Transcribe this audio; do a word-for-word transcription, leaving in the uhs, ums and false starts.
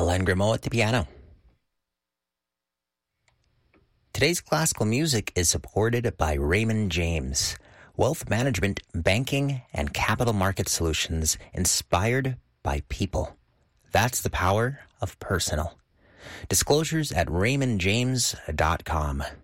Hélène Grimaud at the piano. Today's classical music is supported by Raymond James, wealth management, banking, and capital market solutions inspired by people. That's the power of personal. Disclosures at raymond james dot com.